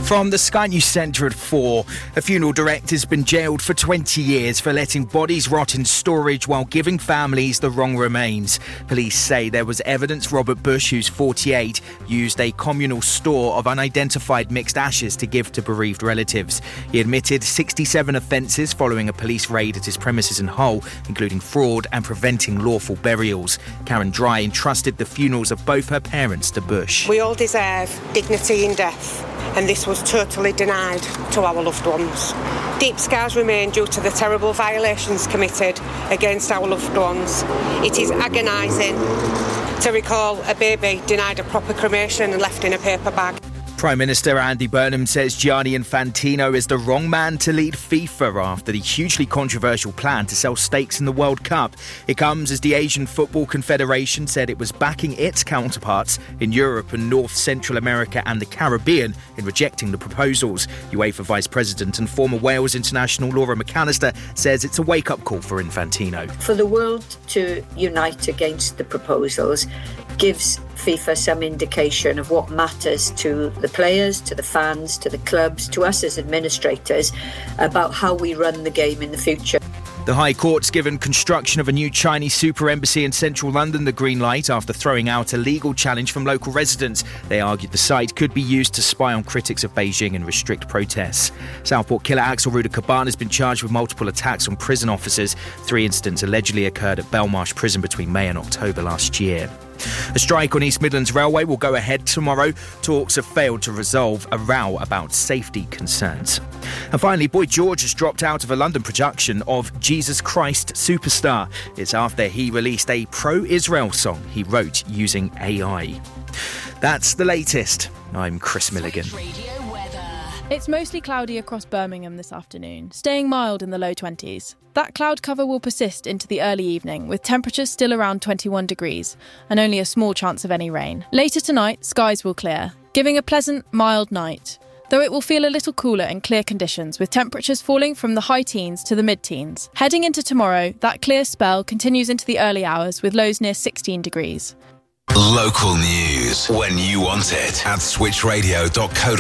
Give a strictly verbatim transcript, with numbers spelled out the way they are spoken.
From the Sky News Centre at four, a funeral director has been jailed for twenty years for letting bodies rot in storage while giving families the wrong remains. Police say there was evidence Robert Bush, who's forty-eight, used a communal store of unidentified mixed ashes to give to bereaved relatives. He admitted sixty-seven offences following a police raid at his premises in Hull, including fraud and preventing lawful burials. Karen Dry entrusted the funerals of both her parents to Bush. We all deserve dignity in death, and this was totally denied to our loved ones. Deep scars remain due to the terrible violations committed against our loved ones. It is agonising to recall a baby denied a proper cremation and left in a paper bag. Prime Minister Andy Burnham says Gianni Infantino is the wrong man to lead FIFA after the hugely controversial plan to sell stakes in the World Cup. It comes as the Asian Football Confederation said it was backing its counterparts in Europe and North Central America and the Caribbean in rejecting the proposals. UEFA Vice President and former Wales international Laura McAllister says it's a wake-up call for Infantino. For the world to unite against the proposals gives FIFA some indication of what matters to the players, to the fans, to the clubs, to us as administrators about how we run the game in the future. The High Court's given construction of a new Chinese super embassy in central London the green light after throwing out a legal challenge from local residents. They argued the site could be used to spy on critics of Beijing and restrict protests. Southport killer Axel Ruda Caban has been charged with multiple attacks on prison officers. Three incidents allegedly occurred at Belmarsh Prison between May and October last year. A strike on East Midlands Railway will go ahead tomorrow. Talks have failed to resolve a row about safety concerns. And finally, Boy George has dropped out of a London production of Jesus Christ Superstar. It's after he released a pro-Israel song he wrote using A I. That's the latest. I'm Chris Milligan. It's mostly cloudy across Birmingham this afternoon, staying mild in the low twenties. That cloud cover will persist into the early evening, with temperatures still around twenty-one degrees and only a small chance of any rain. Later tonight, skies will clear, giving a pleasant, mild night, though it will feel a little cooler in clear conditions, with temperatures falling from the high teens to the mid-teens. Heading into tomorrow, that clear spell continues into the early hours, with lows near sixteen degrees. Local news when you want it at switch radio dot co.